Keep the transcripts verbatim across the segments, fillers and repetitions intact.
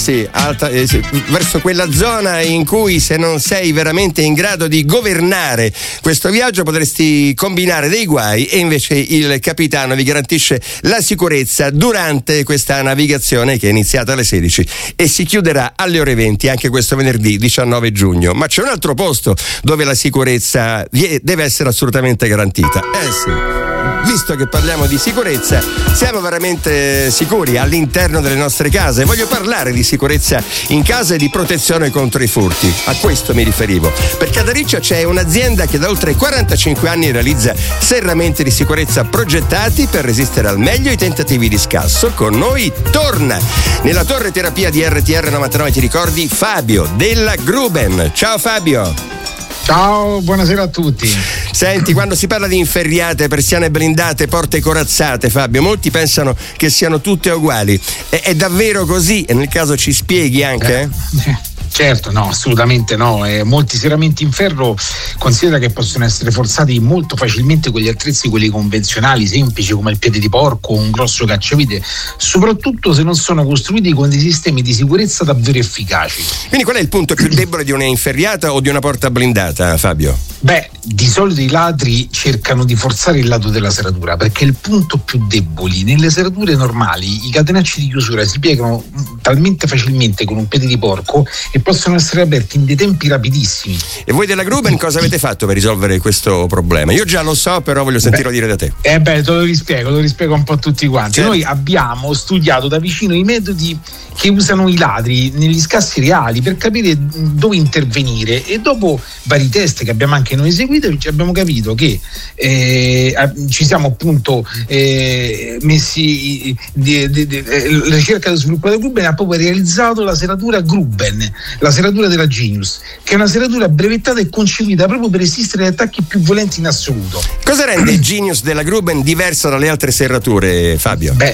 Sì, alta, eh, sì, verso quella zona in cui, se non sei veramente in grado di governare questo viaggio, potresti combinare dei guai, e invece il capitano vi garantisce la sicurezza durante questa navigazione, che è iniziata alle sedici e si chiuderà alle ore venti anche questo venerdì diciannove giugno. Ma c'è un altro posto dove la sicurezza deve essere assolutamente garantita. Eh sì. Visto che parliamo di sicurezza, siamo veramente sicuri all'interno delle nostre case. Voglio parlare di sicurezza in casa e di protezione contro i furti. A questo mi riferivo. Perché ad Ariccia c'è un'azienda che da oltre quarantacinque anni realizza serramenti di sicurezza progettati per resistere al meglio ai tentativi di scasso. Con noi torna nella torre terapia di R T R novantanove, ti ricordi, Fabio della Gruben. Ciao Fabio. Ciao, buonasera a tutti. Senti, quando si parla di inferriate, persiane blindate, porte corazzate, Fabio, molti pensano che siano tutte uguali. È, è davvero così? E nel caso ci spieghi anche? Eh. Certo, no, assolutamente no. Eh, molti serramenti in ferro considera che possono essere forzati molto facilmente con gli attrezzi, quelli convenzionali, semplici, come il piede di porco o un grosso cacciavite, soprattutto se non sono costruiti con dei sistemi di sicurezza davvero efficaci. Quindi qual è il punto più debole di una inferriata o di una porta blindata, Fabio? Beh, di solito i ladri cercano di forzare il lato della serratura, perché il punto più debole. Nelle serrature normali i catenacci di chiusura si piegano talmente facilmente con un piede di porco e possono essere aperti in dei tempi rapidissimi. E voi della Gruben cosa avete fatto per risolvere questo problema? Io già lo so, però voglio sentirlo beh, dire da te. Eh beh, te lo rispiego, te lo rispiego un po' a tutti quanti. Certo. Noi abbiamo studiato da vicino i metodi che usano i ladri negli scassi reali per capire dove intervenire, e dopo vari test che abbiamo anche noi eseguito ci abbiamo capito che eh, ci siamo appunto eh, messi di, di, di, la ricerca dello sviluppo della Gruben ha proprio realizzato la serratura Gruben, la serratura della Genius, che è una serratura brevettata e concepita proprio per resistere agli attacchi più violenti in assoluto. Cosa rende il Genius della Gruben diversa dalle altre serrature, Fabio? Beh,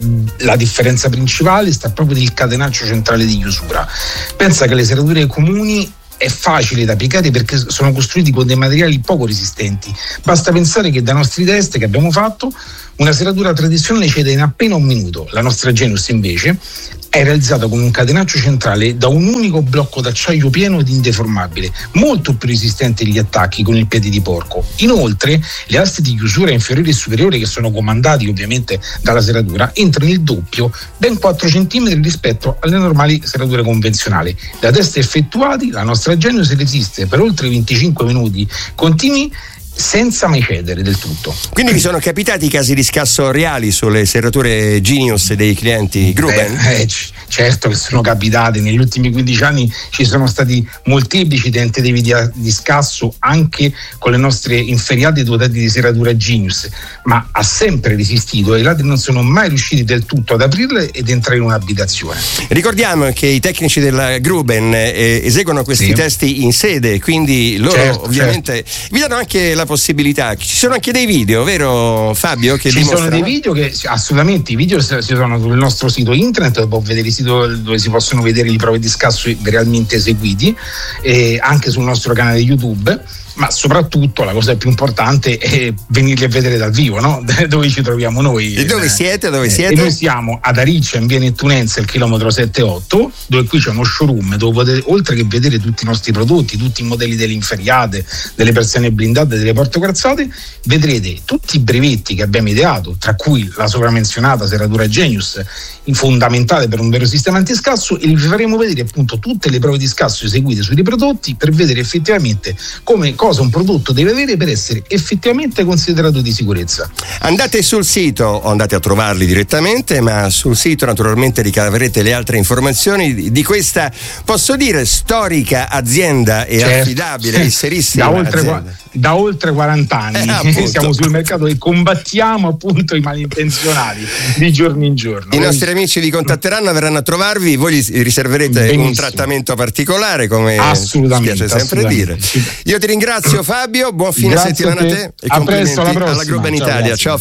la differenza principale sta proprio nel catenaccio centrale di chiusura. Pensa che le serrature comuni è facile da piegare perché sono costruiti con dei materiali poco resistenti. Basta pensare che dai nostri test che abbiamo fatto una serratura tradizionale cede in appena un minuto. La nostra Genius invece è realizzata con un catenaccio centrale da un unico blocco d'acciaio pieno ed indeformabile, molto più resistente agli attacchi con il piede di porco. Inoltre, le aste di chiusura inferiore e superiore, che sono comandati ovviamente dalla serratura, entrano il doppio, ben quattro centimetri rispetto alle normali serrature convenzionali. Da test effettuati, la nostra Genius resiste per oltre venticinque minuti continui, senza mai cedere del tutto. Quindi vi sono capitati casi di scasso reali sulle serrature Genius dei clienti Gruben? Eh, eh, c- certo che sono capitati. Negli ultimi quindici anni ci sono stati molteplici tentativi di, di scasso anche con le nostre inferriate dotate di serratura Genius, ma ha sempre resistito e i ladri non sono mai riusciti del tutto ad aprirle ed entrare in un'abitazione. Ricordiamo che i tecnici della Gruben eh, eseguono questi sì. test in sede, quindi loro certo, ovviamente certo. vi danno anche la possibilità. Ci sono anche dei video, vero Fabio? Che ci dimostrano? Sono dei video che assolutamente, i video si sono sul nostro sito internet, dove può vedere il sito dove si possono vedere le prove di scasso realmente eseguiti, e anche sul nostro canale YouTube. Ma soprattutto la cosa più importante è venirli a vedere dal vivo, no? Dove ci troviamo noi. E dove siete? Dove siete? E noi siamo ad Ariccia, in via Nettunense, il chilometro sette otto, dove qui c'è uno showroom dove potete, oltre che vedere tutti i nostri prodotti, tutti i modelli delle inferriate, delle persiane blindate, delle porte corazzate, vedrete tutti i brevetti che abbiamo ideato, tra cui la sovramenzionata serratura Genius, fondamentale per un vero sistema antiscasso, e vi faremo vedere appunto tutte le prove di scasso eseguite sui prodotti per vedere effettivamente come cosa un prodotto deve avere per essere effettivamente considerato di sicurezza. Andate sul sito o andate a trovarli direttamente, ma sul sito naturalmente ricaverete le altre informazioni di questa, posso dire, storica azienda e certo. affidabile e serissima da oltre, azienda. Da oltre quaranta anni eh, siamo sul mercato e combattiamo appunto i malintenzionati di giorno in giorno. I nostri amici vi contatteranno, verranno a trovarvi, voi gli riserverete Benissimo. un trattamento particolare, come assolutamente, piace sempre assolutamente. dire. Io ti ringrazio Fabio, buon fine Grazie settimana a te, a te. E a complimenti presto, alla prossima. alla Gruben Ciao, Italia. grazie. Ciao